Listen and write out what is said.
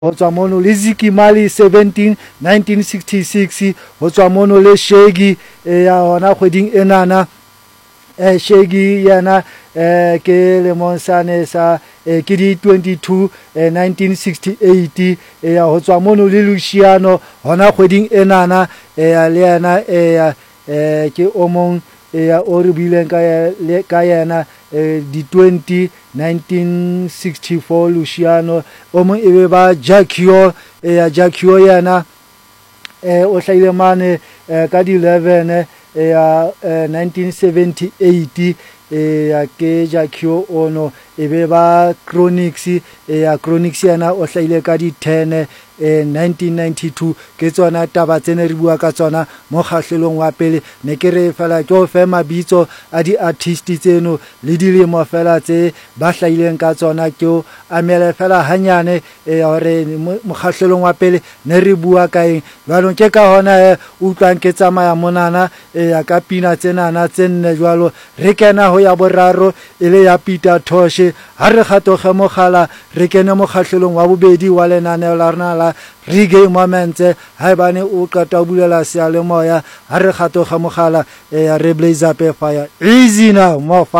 ho tswa mono le Ziki Mali 17 1966 ho tswa mono le Shaggy ya hona kgweding enana Shaggy yana ke le monsane sa ke di 22 1968 ya ho tswa mono le Luciano hona kgweding enana le yana ke omong ya o re bileng ka yana di 20 1964 Luciano omong e be ba Jacquio Jacquio yana o hlaile mane ka di 11 ya 1978 ya ke Jacquio ono e be ba Chronics ya Chronics yana o hlaile ka di 10 1992 ke tsona taba tsene re bua ka tsona mo kgahlelong wa pele ne ke re fela ke o fe mabitso a di artist tseno le dilemo fela tse ba hlaileng ka tsona ke o amele fela hanyane hore mo kgahlelong wa pele ne re bua ka eng jwalo ke ka hona utlwang ke tsamaya monana ya ka pina tsenana tsenne jwalo re kena ho ya boraro ile ya Peter Tosh ha re gatoge mogala re kene mo kgahlelong wa bobedi wa lenaneo la rena la Reggae Moments haebane o qeta o bulela sealemoya ha re gatoge mogala re blaze up fire easy now mo